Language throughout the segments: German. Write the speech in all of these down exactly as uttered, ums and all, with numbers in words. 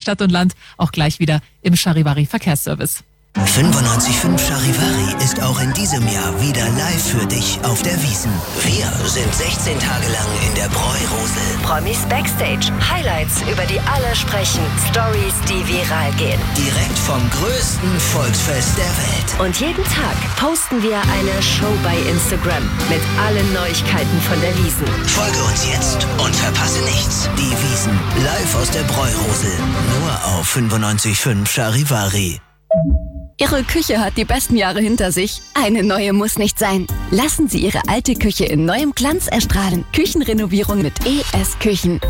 Stadt und Land auch gleich wieder im Charivari Verkehrsservice. fünfundneunzig Komma fünf Charivari ist auch in diesem Jahr wieder live für dich auf der Wiesn. Wir sind sechzehn Tage lang in der Bräurosel. Promis Backstage, Highlights, über die alle sprechen, Stories, die viral gehen. Direkt vom größten Volksfest der Welt. Und jeden Tag posten wir eine Show bei Instagram mit allen Neuigkeiten von der Wiesn. Folge uns jetzt und verpasse nichts. Die Wiesn, live aus der Bräurosel. Nur auf fünfundneunzig Komma fünf Charivari. Ihre Küche hat die besten Jahre hinter sich. Eine neue muss nicht sein. Lassen Sie Ihre alte Küche in neuem Glanz erstrahlen. Küchenrenovierung mit E S Küchen.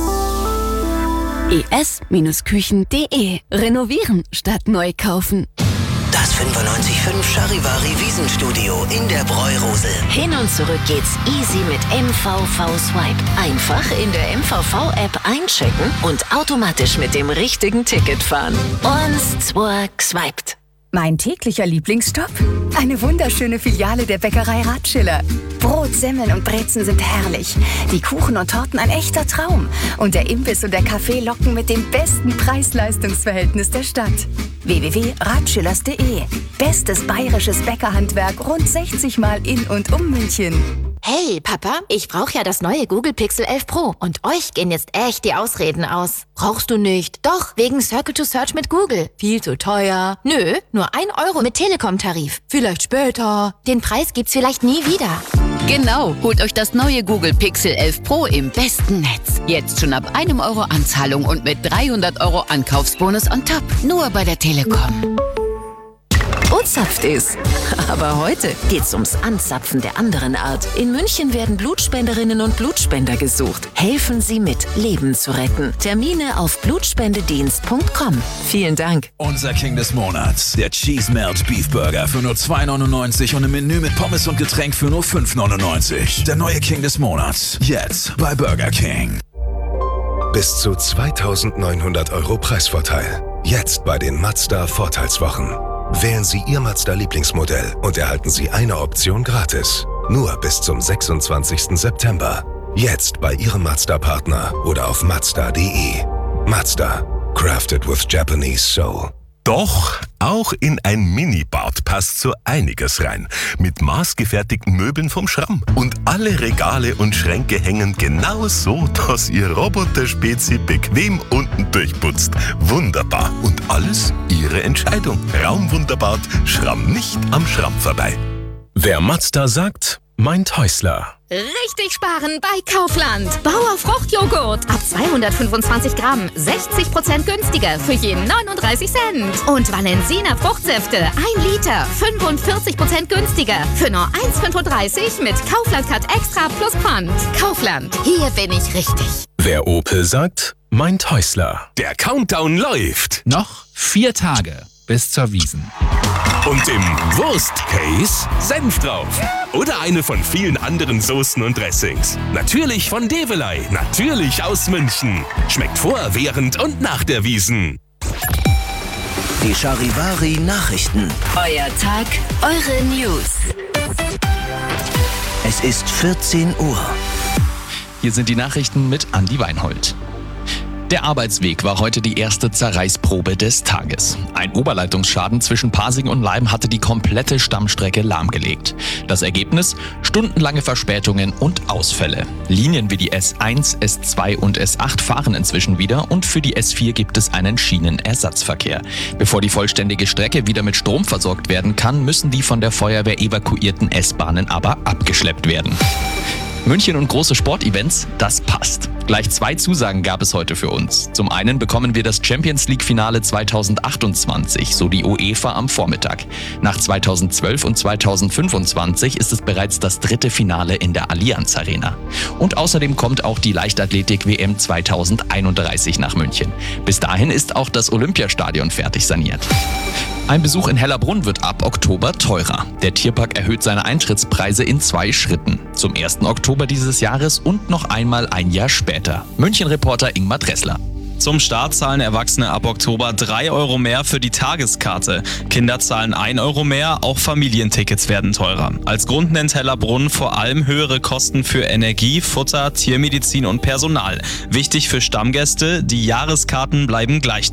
e s Küchen punkt de. Renovieren statt neu kaufen. Das fünfundneunzig Komma fünf Charivari Wiesenstudio in der Bräurosel. Hin und zurück geht's easy mit M V V Swipe. Einfach in der M V V-App einchecken und automatisch mit dem richtigen Ticket fahren. Und zwack, swiped. Mein täglicher Lieblingsstopp? Eine wunderschöne Filiale der Bäckerei Ratschiller. Brot, Semmeln und Brezen sind herrlich. Die Kuchen und Torten ein echter Traum. Und der Imbiss und der Kaffee locken mit dem besten Preis-Leistungs-Verhältnis der Stadt. w w w punkt ratschillers punkt de. Bestes bayerisches Bäckerhandwerk rund sechzig Mal in und um München. Hey, Papa, ich brauche ja das neue Google Pixel elf Pro. Und euch gehen jetzt echt die Ausreden aus. Brauchst du nicht. Doch, wegen Circle to Search mit Google. Viel zu teuer. Nö, nur ein Euro mit Telekom-Tarif. Vielleicht später. Den Preis gibt's vielleicht nie wieder. Genau, holt euch das neue Google Pixel elf Pro im besten Netz. Jetzt schon ab einem Euro Anzahlung und mit dreihundert Euro Ankaufsbonus on top. Nur bei der Telekom. Uzapft ist. Aber heute geht's ums Anzapfen der anderen Art. In München werden Blutspenderinnen und Blutspender gesucht. Helfen Sie mit, Leben zu retten. Termine auf blutspendedienst punkt com. Vielen Dank. Unser King des Monats, der Cheese Melt Beef Burger für nur zwei neunundneunzig und im Menü mit Pommes und Getränk für nur fünf neunundneunzig. Der neue King des Monats, jetzt bei Burger King. Bis zu zweitausendneunhundert Euro Preisvorteil. Jetzt bei den Mazda Vorteilswochen. Wählen Sie Ihr Mazda-Lieblingsmodell und erhalten Sie eine Option gratis. Nur bis zum sechsundzwanzigsten September. Jetzt bei Ihrem Mazda-Partner oder auf mazda punkt de. Mazda. Crafted with Japanese Soul. Doch, auch in ein Minibad passt so einiges rein. Mit maßgefertigten Möbeln vom Schramm. Und alle Regale und Schränke hängen genau so, dass Ihr Roboter-Spezi bequem unten durchputzt. Wunderbar. Und alles Ihre Entscheidung. Raumwunderbad, Schramm nicht am Schramm vorbei. Wer Mazda sagt, meint Häusler. Richtig sparen bei Kaufland. Bauer Fruchtjoghurt ab zweihundertfünfundzwanzig Gramm, sechzig Prozent günstiger für jeden neununddreißig Cent. Und Valensina Fruchtsäfte ein Liter, fünfundvierzig Prozent günstiger für nur eins fünfunddreißig mit Kaufland Cut Extra plus Pfand. Kaufland, hier bin ich richtig. Wer Opel sagt, meint Häusler. Der Countdown läuft. Noch vier Tage bis zur Wiesn. Und im Wurst-Case Senf drauf. Oder eine von vielen anderen Soßen und Dressings. Natürlich von Develey, natürlich aus München. Schmeckt vor, während und nach der Wiesn. Die Charivari Nachrichten. Euer Tag, eure News. Es ist vierzehn Uhr. Hier sind die Nachrichten mit Andi Weinhold. Der Arbeitsweg war heute die erste Zerreißprobe des Tages. Ein Oberleitungsschaden zwischen Pasing und Leim hatte die komplette Stammstrecke lahmgelegt. Das Ergebnis? Stundenlange Verspätungen und Ausfälle. Linien wie die S eins, S zwei und S acht fahren inzwischen wieder und für die S vier gibt es einen Schienenersatzverkehr. Bevor die vollständige Strecke wieder mit Strom versorgt werden kann, müssen die von der Feuerwehr evakuierten S-Bahnen aber abgeschleppt werden. München und große Sportevents, das passt. Gleich zwei Zusagen gab es heute für uns. Zum einen bekommen wir das Champions-League-Finale zweitausendachtundzwanzig, so die UEFA am Vormittag. Nach zweitausendzwölf und zweitausendfünfundzwanzig ist es bereits das dritte Finale in der Allianz Arena. Und außerdem kommt auch die Leichtathletik-W M zweitausendeinunddreißig nach München. Bis dahin ist auch das Olympiastadion fertig saniert. Ein Besuch in Hellerbrunn wird ab Oktober teurer. Der Tierpark erhöht seine Eintrittspreise in zwei Schritten. Zum ersten Oktober dieses Jahres und noch einmal ein Jahr später. München-Reporter Ingmar Dressler. Zum Start zahlen Erwachsene ab Oktober drei Euro mehr für die Tageskarte. Kinder zahlen ein Euro mehr, auch Familientickets werden teurer. Als Grund nennt Hellerbrunn vor allem höhere Kosten für Energie, Futter, Tiermedizin und Personal. Wichtig für Stammgäste, die Jahreskarten bleiben gleich